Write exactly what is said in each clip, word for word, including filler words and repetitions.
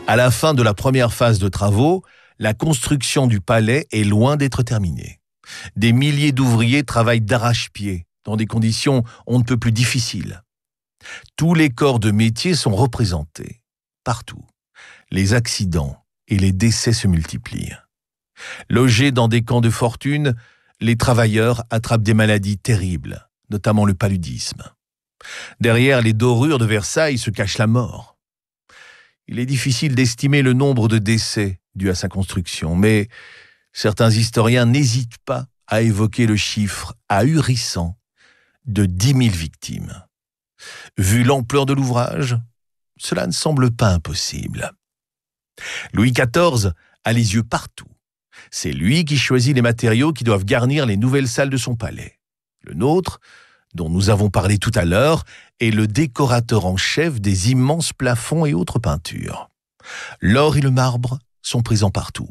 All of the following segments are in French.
À la fin de la première phase de travaux, la construction du palais est loin d'être terminée. Des milliers d'ouvriers travaillent d'arrache-pied, dans des conditions on ne peut plus difficiles. Tous les corps de métier sont représentés, partout. Les accidents et les décès se multiplient. Logés dans des camps de fortune, les travailleurs attrapent des maladies terribles, notamment le paludisme. Derrière les dorures de Versailles se cache la mort. Il est difficile d'estimer le nombre de décès dus à sa construction, mais certains historiens n'hésitent pas à évoquer le chiffre ahurissant de dix mille victimes. Vu l'ampleur de l'ouvrage, cela ne semble pas impossible. Louis quatorze a les yeux partout. C'est lui qui choisit les matériaux qui doivent garnir les nouvelles salles de son palais. Le nôtre, dont nous avons parlé tout à l'heure, est le décorateur en chef des immenses plafonds et autres peintures. L'or et le marbre sont présents partout.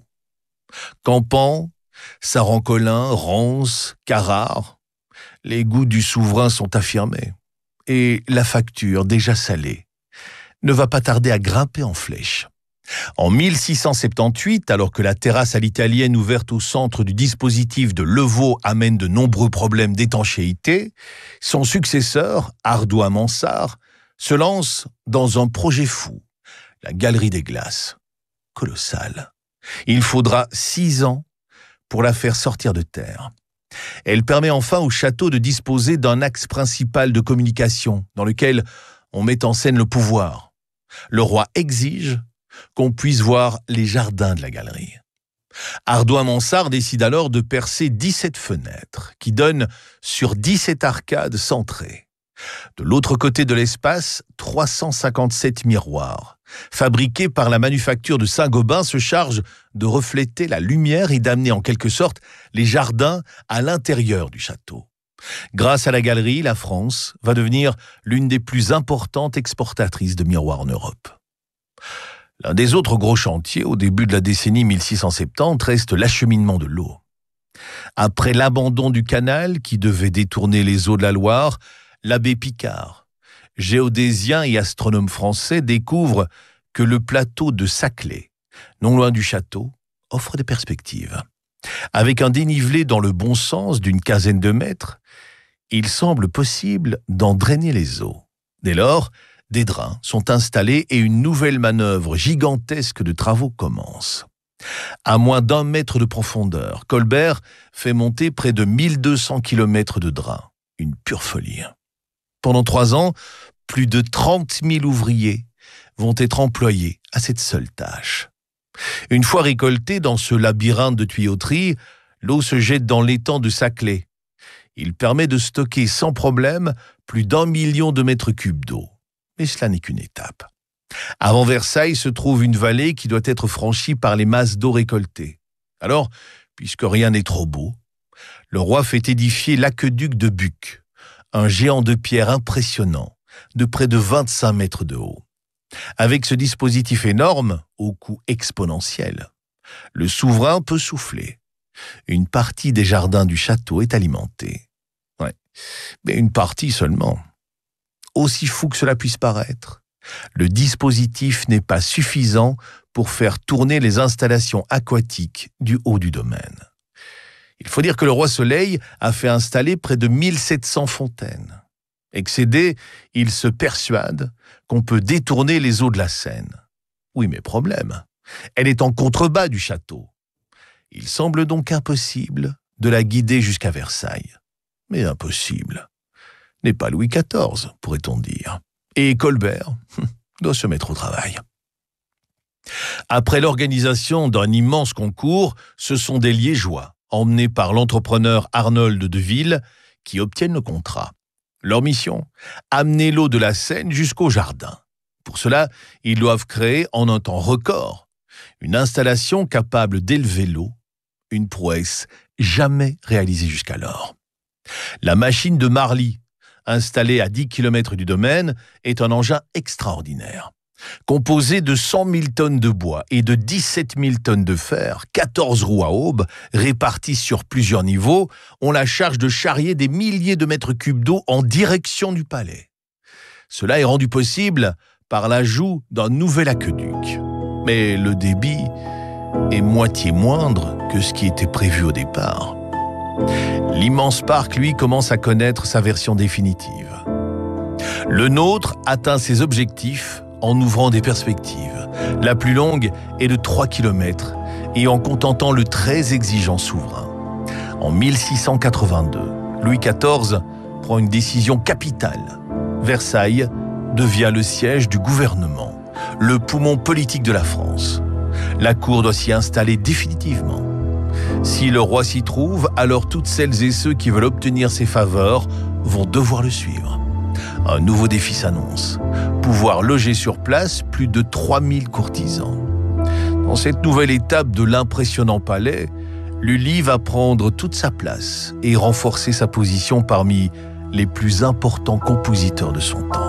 Campan, Saran-Colin, Rance, Carrare, les goûts du souverain sont affirmés. Et la facture, déjà salée, ne va pas tarder à grimper en flèche. En mille six cent soixante-dix-huit, alors que la terrasse à l'italienne ouverte au centre du dispositif de Levaux amène de nombreux problèmes d'étanchéité, son successeur, Ardoin Mansart, se lance dans un projet fou, la Galerie des Glaces. Colossale. Il faudra six ans pour la faire sortir de terre. Elle permet enfin au château de disposer d'un axe principal de communication dans lequel on met en scène le pouvoir. Le roi exige qu'on puisse voir les jardins de la galerie. Ardoin Mansart décide alors de percer dix-sept fenêtres qui donnent sur dix-sept arcades centrées. De l'autre côté de l'espace, trois cent cinquante-sept miroirs, fabriqués par la manufacture de Saint-Gobain, se chargent de refléter la lumière et d'amener en quelque sorte les jardins à l'intérieur du château. Grâce à la galerie, la France va devenir l'une des plus importantes exportatrices de miroirs en Europe. L'un des autres gros chantiers au début de la décennie mille six cent soixante-dix reste l'acheminement de l'eau. Après l'abandon du canal qui devait détourner les eaux de la Loire, l'abbé Picard, géodésien et astronome français, découvre que le plateau de Saclay, non loin du château, offre des perspectives. Avec un dénivelé dans le bon sens d'une quinzaine de mètres, il semble possible d'en drainer les eaux. Dès lors, des drains sont installés et une nouvelle manœuvre gigantesque de travaux commence. À moins d'un mètre de profondeur, Colbert fait monter près de mille deux cents kilomètres de drains. Une pure folie. Pendant trois ans, plus de trente mille ouvriers vont être employés à cette seule tâche. Une fois récoltée dans ce labyrinthe de tuyauterie, l'eau se jette dans l'étang de Saclay. Il permet de stocker sans problème plus d'un million de mètres cubes d'eau. Mais cela n'est qu'une étape. Avant Versailles se trouve une vallée qui doit être franchie par les masses d'eau récoltées. Alors, puisque rien n'est trop beau, le roi fait édifier l'aqueduc de Buc, un géant de pierre impressionnant, de près de vingt-cinq mètres de haut. Avec ce dispositif énorme, au coût exponentiel, le souverain peut souffler. Une partie des jardins du château est alimentée. Ouais, mais une partie seulement. Aussi fou que cela puisse paraître, le dispositif n'est pas suffisant pour faire tourner les installations aquatiques du haut du domaine. Il faut dire que le roi Soleil a fait installer près de mille sept cents fontaines. Excédé, il se persuade qu'on peut détourner les eaux de la Seine. Oui, mais problème, elle est en contrebas du château. Il semble donc impossible de la guider jusqu'à Versailles. Mais impossible n'est pas Louis quatorze, pourrait-on dire. Et Colbert doit se mettre au travail. Après l'organisation d'un immense concours, ce sont des Liégeois, emmenés par l'entrepreneur Arnold de Ville, qui obtiennent le contrat. Leur mission, amener l'eau de la Seine jusqu'au jardin. Pour cela, ils doivent créer en un temps record une installation capable d'élever l'eau, une prouesse jamais réalisée jusqu'alors. La machine de Marly, installée à dix kilomètres du domaine, est un engin extraordinaire. Composé de cent mille tonnes de bois et de dix-sept mille tonnes de fer, quatorze roues à aubes, réparties sur plusieurs niveaux, ont la charge de charrier des milliers de mètres cubes d'eau en direction du palais. Cela est rendu possible par l'ajout d'un nouvel aqueduc. Mais le débit est moitié moindre que ce qui était prévu au départ. L'immense parc, lui, commence à connaître sa version définitive. Le nôtre atteint ses objectifs en ouvrant des perspectives. La plus longue est de trois kilomètres et en contentant le très exigeant souverain. En mille six cent quatre-vingt-deux, Louis quatorze prend une décision capitale. Versailles devient le siège du gouvernement, le poumon politique de la France. La cour doit s'y installer définitivement. Si le roi s'y trouve, alors toutes celles et ceux qui veulent obtenir ses faveurs vont devoir le suivre. Un nouveau défi s'annonce. Pouvoir loger sur place plus de trois mille courtisans. Dans cette nouvelle étape de l'impressionnant palais, Lully va prendre toute sa place et renforcer sa position parmi les plus importants compositeurs de son temps.